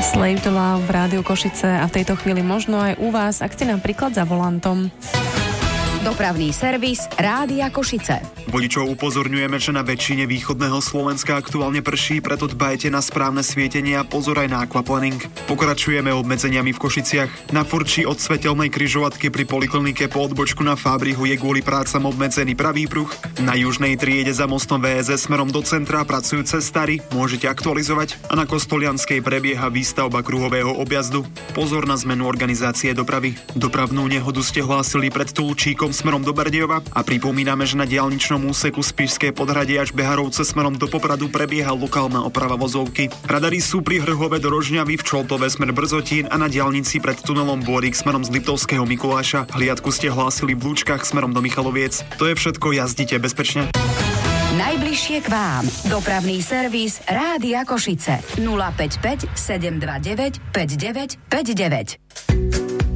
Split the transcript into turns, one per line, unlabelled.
Slave to Love v Rádiu Košice a v tejto chvíli možno aj u vás, ak ste napríklad za volantom.
Dopravný servis Rádia Košice.
Vodičov upozorňujeme, že na väčšine východného Slovenska aktuálne prší, preto dbajte na správne svietenie a pozor aj na aquaplaning. Pokračujeme obmedzeniami v Košiciach. Na Furči od svetelnej križovatky pri poliklinike po odbočku na Fábrihu je kvôli prácam obmedzený pravý pruh. Na južnej triede za mostom VSS smerom do centra pracujú cestári, môžete aktualizovať, a na Kostolianskej prebieha výstavba kruhového objazdu. Pozor na zmenu organizácie dopravy. Dopravnú nehodu ste hlásili pred Tulčíkom smerom do Berdejova a pripomíname, že na diaľničnom úseku Spišské Podhradie až Beharovce smerom do Popradu prebieha lokálna oprava vozovky. Radary sú pri Hrhove do Rožňavy, v Čoltove smer Brzotín a na diaľnici pred tunelom Bôrik smerom z Liptovského Mikuláša. Hliadku ste hlásili v Lúčkach smerom do Michaloviec. To je všetko, jazdite bezpečne.
Najbližšie k vám. Dopravný servis Rádia Košice. 055 729 5959.